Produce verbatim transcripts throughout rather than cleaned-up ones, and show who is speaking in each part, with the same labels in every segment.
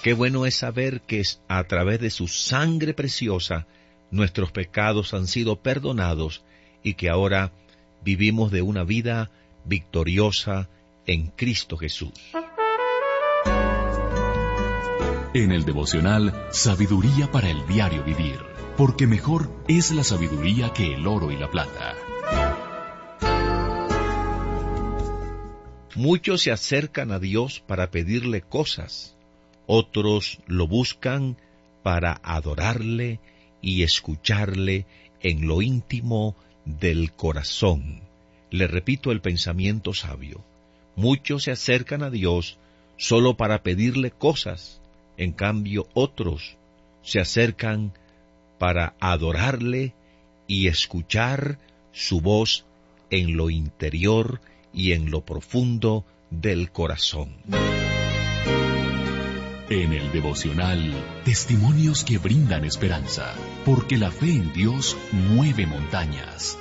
Speaker 1: Qué bueno es saber que a través de su sangre preciosa nuestros pecados han sido perdonados y que ahora vivimos de una vida victoriosa en Cristo Jesús.
Speaker 2: En el devocional, sabiduría para el diario vivir, porque mejor es la sabiduría que el oro y la plata.
Speaker 1: Muchos se acercan a Dios para pedirle cosas, otros lo buscan para adorarle y escucharle en lo íntimo del corazón. Le repito el pensamiento sabio. Muchos se acercan a Dios solo para pedirle cosas, en cambio otros se acercan para adorarle y escuchar su voz en lo interior y en lo profundo del corazón.
Speaker 2: En el devocional, testimonios que brindan esperanza, porque la fe en Dios mueve montañas.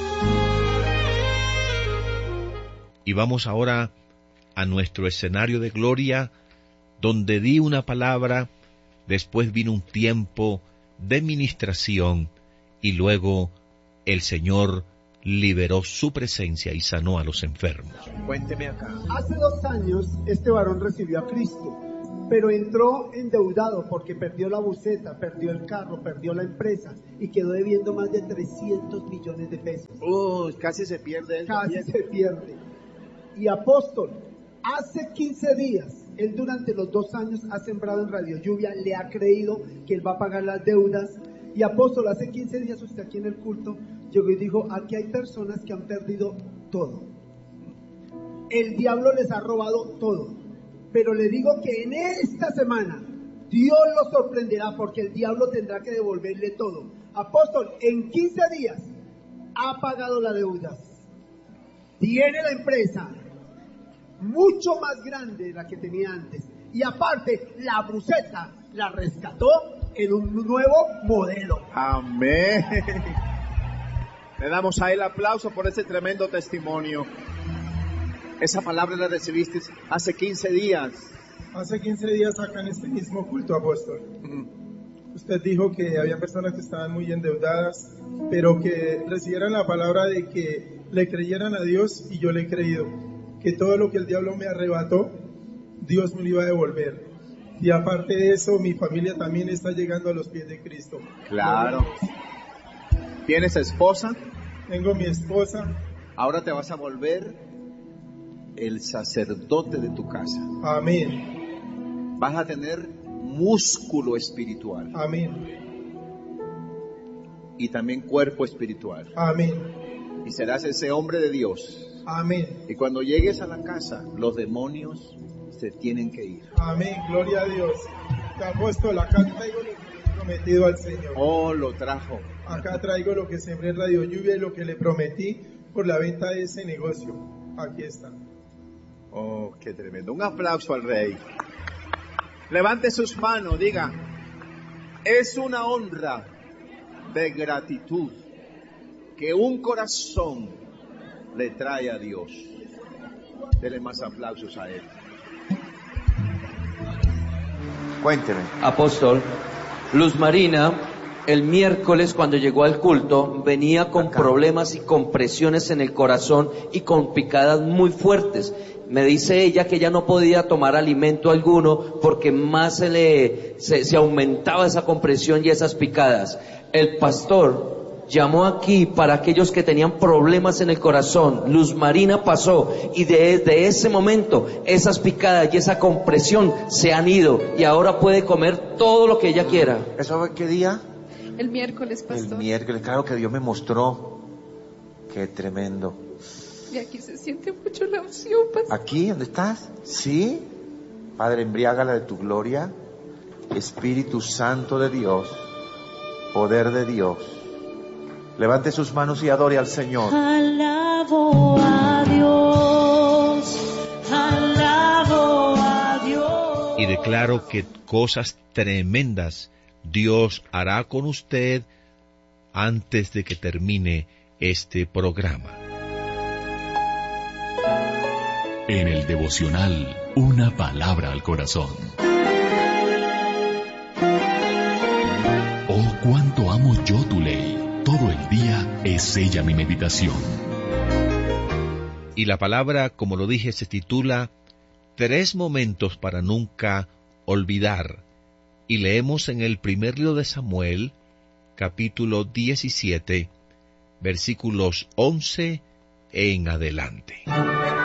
Speaker 1: Y vamos ahora a nuestro escenario de gloria, donde di una palabra, después vino un tiempo de ministración y luego el Señor liberó su presencia y sanó a los enfermos.
Speaker 3: Cuénteme acá.
Speaker 4: Hace dos años este varón recibió a Cristo, pero entró endeudado porque perdió la buseta, perdió el carro, perdió la empresa y quedó debiendo más de trescientos millones de pesos.
Speaker 3: Uy, casi se pierde él.
Speaker 4: Casi
Speaker 3: también.
Speaker 4: se pierde. Y apóstol, hace quince días, él durante los dos años ha sembrado en Radio Lluvia, le ha creído que él va a pagar las deudas. Y apóstol, hace quince días usted aquí en el culto llegó y dijo, aquí hay personas que han perdido todo. El diablo les ha robado todo. Pero le digo que en esta semana Dios lo sorprenderá porque el diablo tendrá que devolverle todo. Apóstol, en quince días ha pagado las deudas. Tiene la empresa mucho más grande de la que tenía antes. Y aparte, la buceta la rescató en un nuevo modelo.
Speaker 3: Amén. Le damos a él aplauso por ese tremendo testimonio. Esa palabra la recibiste hace quince días.
Speaker 5: Hace quince días acá en este mismo culto, apóstol. Uh-huh. Usted dijo que había personas que estaban muy endeudadas, pero que recibieran la palabra de que le creyeran a Dios, y yo le he creído. Que todo lo que el diablo me arrebató, Dios me lo iba a devolver. Y aparte de eso, mi familia también está llegando a los pies de Cristo.
Speaker 3: Claro. ¿Tienes esposa?
Speaker 5: Tengo mi esposa.
Speaker 3: Ahora te vas a volver el sacerdote de tu casa.
Speaker 5: Amén.
Speaker 3: Vas a tener músculo espiritual.
Speaker 5: Amén.
Speaker 3: Y también cuerpo espiritual.
Speaker 5: Amén.
Speaker 3: Y serás ese hombre de Dios.
Speaker 5: Amén.
Speaker 3: Y cuando llegues a la casa, los demonios se tienen que ir.
Speaker 5: Amén, gloria a Dios. Apóstol, acá traigo lo que le he prometido al Señor.
Speaker 3: Oh, lo trajo.
Speaker 5: Acá traigo lo que sembré en Radio Lluvia y lo que le prometí por la venta de ese negocio. Aquí está.
Speaker 3: Oh, qué tremendo. Un aplauso al Rey. Levante sus manos, diga, es una honra de gratitud que un corazón le trae a Dios. Dele más aplausos a él. Cuénteme.
Speaker 6: Apóstol, Luz Marina, el miércoles cuando llegó al culto, venía con Acá. problemas y con presiones en el corazón y con picadas muy fuertes. Me dice ella que ella no podía tomar alimento alguno porque más se le se, se aumentaba esa compresión y esas picadas. El pastor llamó aquí para aquellos que tenían problemas en el corazón. Luz Marina pasó y desde ese momento esas picadas y esa compresión se han ido y ahora puede comer todo lo que ella quiera.
Speaker 3: ¿Eso fue qué día?
Speaker 7: El miércoles, pastor.
Speaker 3: El miércoles, claro que Dios me mostró. Qué tremendo.
Speaker 7: Y aquí se siente mucho la unción, pastor.
Speaker 3: ¿Aquí? ¿Dónde estás? Sí. Padre, embriágala de tu gloria. Espíritu Santo de Dios. Poder de Dios. Levante sus manos y adore al Señor.
Speaker 8: Alabo a Dios, alabo a Dios.
Speaker 1: Y declaro que cosas tremendas Dios hará con usted antes de que termine este programa.
Speaker 2: En el devocional, una palabra al corazón. Yo tu ley, todo el día es ella mi meditación.
Speaker 1: Y la palabra, como lo dije, se titula Tres momentos para nunca olvidar. Y leemos en el primer libro de Samuel, capítulo diecisiete, versículos once en adelante.